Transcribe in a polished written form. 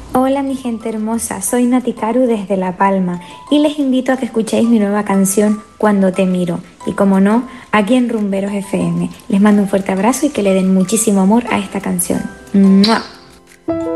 Hola mi gente hermosa, soy Natikaru desde La Palma y les invito a que escuchéis mi nueva canción Cuando te miro y como no, aquí en Rumberos FM. Les mando un fuerte abrazo y que le den muchísimo amor a esta canción. ¡Mua!